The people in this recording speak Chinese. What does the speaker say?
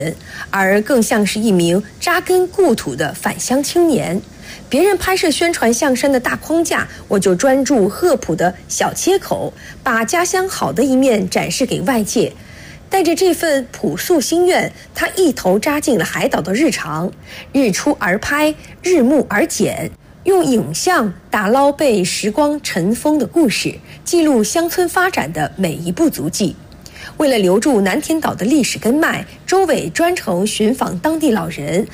而更像是一名扎根故土的返乡青年。别人拍摄宣传象山的大框架，我就专注赫普的小切口，把家乡好的一面展示给外界。带着这份朴素心愿，他一头扎进了海岛的日常，日出而拍，日暮而剪，用影像打捞被时光尘封的故事，记录乡村发展的每一步足迹。为了留住南田岛的历史根脉，周伟专程寻访当地老人，